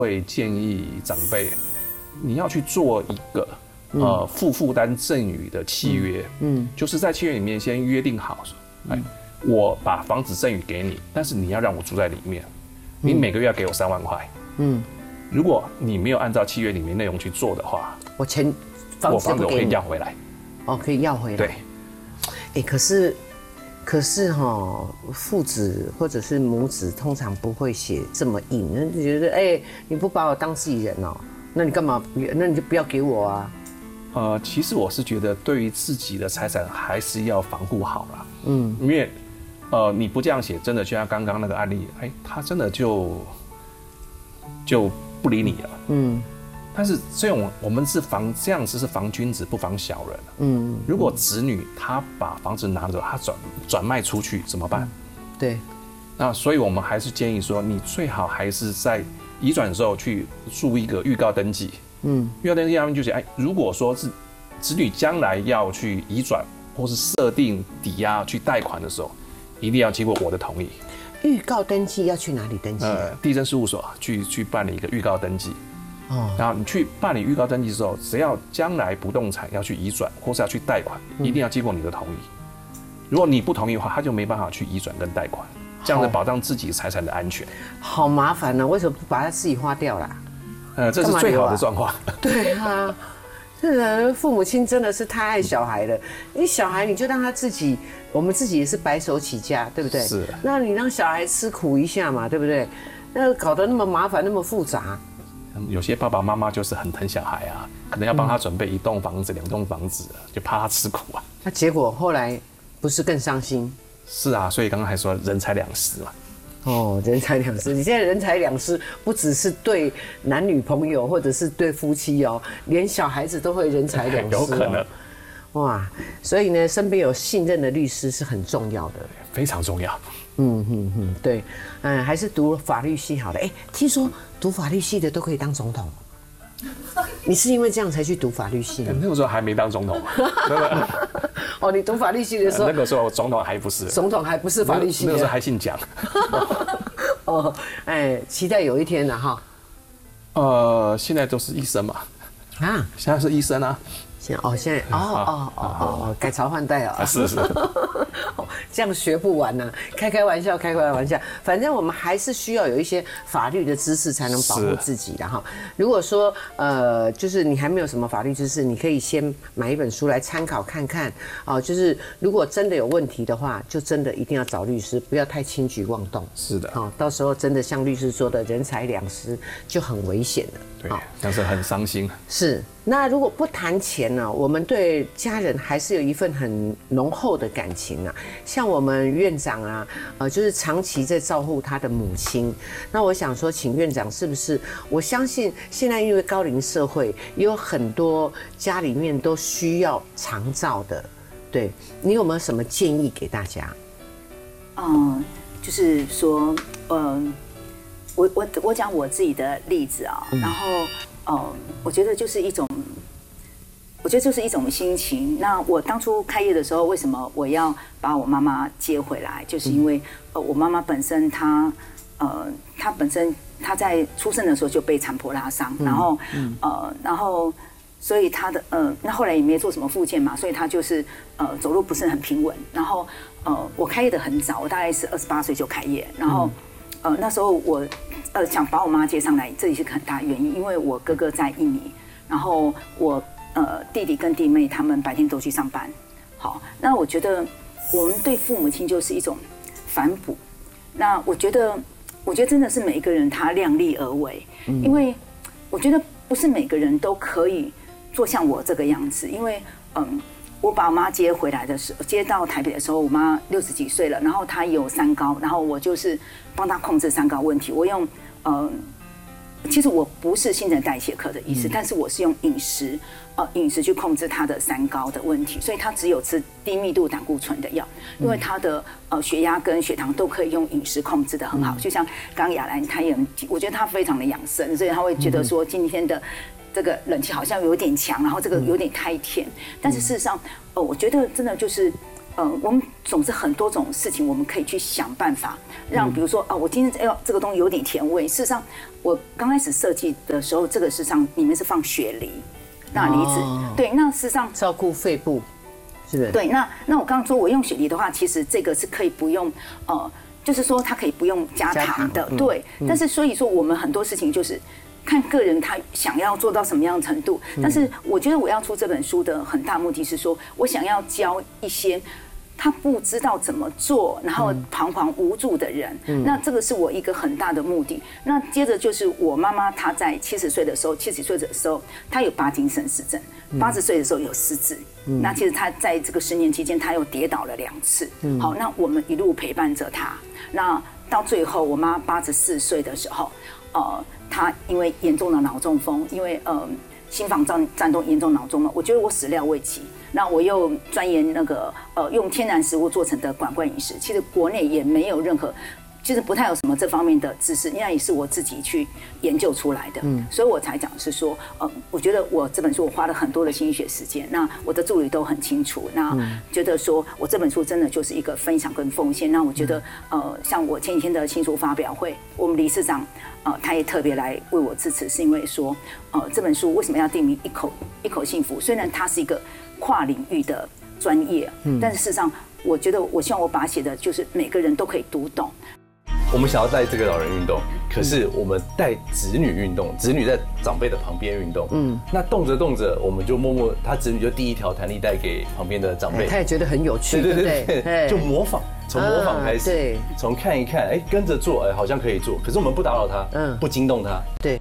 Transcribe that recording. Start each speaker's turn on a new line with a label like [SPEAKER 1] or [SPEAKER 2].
[SPEAKER 1] 会建议长辈，你要去做一个负担赠与的契约，就是在契约里面先约定好，我把房子赠与给你，但是你要让我住在里面，你每个月要给我3万块，如果你没有按照契约里面内容去做的话，
[SPEAKER 2] 我
[SPEAKER 1] 房子我可以要回来，
[SPEAKER 2] 可以要回来，对，可是哈，父子或者是母子通常不会写这么硬，那就觉得你不把我当自己人哦，那你干嘛？那你就不要给我啊。
[SPEAKER 1] 其实我是觉得对于自己的财产还是要防护好啦，因为你不这样写，真的就像刚刚那个案例，他真的就不理你了，但是我们这样子是防君子不防小人，如果子女他把房子拿走，他转卖出去怎么办？
[SPEAKER 2] 对，
[SPEAKER 1] 那所以我们还是建议说，你最好还是在移转的时候去做一个预告登记，预告登记上面就写，如果说是子女将来要去移转或是设定抵押去贷款的时候，一定要经过我的同意。
[SPEAKER 2] 预告登记要去哪里登记？
[SPEAKER 1] 地政事务所去办理一个预告登记。然后你去办理预告登记之后，只要将来不动产要去移转或是要去贷款，一定要经过你的同意。如果你不同意的话，他就没办法去移转跟贷款，这样子保障自己财产的安全。
[SPEAKER 2] 好麻烦呢，为什么不把它自己花掉啦？
[SPEAKER 1] 这是最好的状况。
[SPEAKER 2] 对啊，这父母亲真的是太爱小孩了。你小孩你就让他自己，我们自己也是白手起家，对不对？
[SPEAKER 1] 是。
[SPEAKER 2] 那你让小孩吃苦一下嘛，对不对？那搞得那么麻烦，那么复杂。
[SPEAKER 1] 有些爸爸妈妈就是很疼小孩啊，可能要帮他准备1栋房子、2栋房子，就怕他吃苦啊。
[SPEAKER 2] 那结果后来不是更伤心？
[SPEAKER 1] 是啊，所以刚刚还说人财两失嘛。
[SPEAKER 2] 人财两失。你现在人财两失，不只是对男女朋友或者是对夫妻哦，连小孩子都会人财两失。
[SPEAKER 1] 有可能。
[SPEAKER 2] 哇，所以呢，身边有信任的律师是很重要的，
[SPEAKER 1] 非常重要。
[SPEAKER 2] 对，还是读法律系好了。听说读法律系的都可以当总统，你是因为这样才去读法律系吗？
[SPEAKER 1] 那个时候还没当总统。
[SPEAKER 2] 你读法律系的时候，
[SPEAKER 1] 那个时候总统还不是。
[SPEAKER 2] 总统还不是法律系的，
[SPEAKER 1] 那个时候还姓蒋。
[SPEAKER 2] 期待有一天呢哈。
[SPEAKER 1] 现在都是医生嘛。现在是医生啊。
[SPEAKER 2] 现在改朝换代啊！
[SPEAKER 1] 是，
[SPEAKER 2] 这样学不完呢，开玩笑。反正我们还是需要有一些法律的知识才能保护自己的哈。如果说就是你还没有什么法律知识，你可以先买一本书来参考看看就是如果真的有问题的话，就真的一定要找律师，不要太轻举妄动。
[SPEAKER 1] 是的，
[SPEAKER 2] 到时候真的像律师说的，人财两失就很危险了。
[SPEAKER 1] 对，但是很伤心。
[SPEAKER 2] 是。那如果不谈钱呢，我们对家人还是有一份很浓厚的感情啊。像我们院长啊，就是长期在照顾他的母亲。那我想说，请院长是不是？我相信现在因为高龄社会，也有很多家里面都需要长照的。对，你有没有什么建议给大家？
[SPEAKER 3] 就是说，我讲我自己的例子啊，然后。我觉得就是一种心情。那我当初开业的时候，为什么我要把我妈妈接回来？就是因为我妈妈本身她在出生的时候就被残破拉伤，然后所以她的那后来也没做什么复健嘛，所以她就是走路不是很平稳。然后我开业的很早，我大概是28岁就开业，然后那时候我。想把我妈接上来，这也是个很大的原因，因为我哥哥在印尼，然后我弟弟跟弟妹他们白天都去上班。好，那我觉得我们对父母亲就是一种反哺。那我觉得真的是每一个人他量力而为，因为我觉得不是每个人都可以做像我这个样子，因为我把我妈接回来的时候，接到台北的时候，我妈60几岁了，然后她有三高，然后我就是帮她控制三高问题。我用其实我不是新陈代谢科的医师，但是我是用饮食去控制她的三高的问题，所以她只有吃低密度胆固醇的药，因为她的血压跟血糖都可以用饮食控制的很好。就像刚刚雅兰她也我觉得她非常的养生，所以她会觉得说今天的。这个冷气好像有点强，然后这个有点太甜，但是事实上，我觉得真的就是我们总是很多种事情，我们可以去想办法，让比如说我今天这个东西有点甜味。事实上，我刚开始设计的时候，这个事实上里面是放雪梨、钠离子，对，那事实上
[SPEAKER 2] 照顾肺部，是不是？
[SPEAKER 3] 对，那我刚刚说我用雪梨的话，其实这个是可以不用就是说它可以不用加糖的，对。但是所以说我们很多事情就是看个人他想要做到什么样的程度。但是我觉得我要出这本书的很大目的是说，我想要教一些他不知道怎么做，然后彷徨无助的人。那这个是我一个很大的目的。那接着就是我妈妈，她在70岁的时候，她有帕金森氏症，80岁的时候有失智。那其实她在这个10年期间，她又跌倒了2次。好，那我们一路陪伴着她。那到最后，我妈84岁的时候，她因为严重的脑中风，因为心房颤动严重脑中风，我觉得我始料未及。那我又钻研那个用天然食物做成的管灌饮食，其实国内也没有任何，其实不太有什么这方面的知识，那也是我自己去研究出来的。所以我才讲是说，我觉得我这本书我花了很多的心血时间，那我的助理都很清楚，那觉得说我这本书真的就是一个分享跟奉献。那我觉得像我前几天的新书发表会，我们理事长他也特别来为我支持，是因为说这本书为什么要定名一口幸福？虽然它是一个跨领域的专业，但是事实上，我觉得我希望我把它写的就是每个人都可以读懂。
[SPEAKER 4] 我们想要带这个老人运动，可是我们带子女运动，子女在长辈的旁边运动，那动着，我们就默默，他子女就递一条弹力带给旁边的长辈，
[SPEAKER 2] 他也觉得很有趣，对不对？
[SPEAKER 4] 就模仿，从模仿开始，从看一看，跟着做，好像可以做，可是我们不打扰他，不惊动他，
[SPEAKER 2] 对。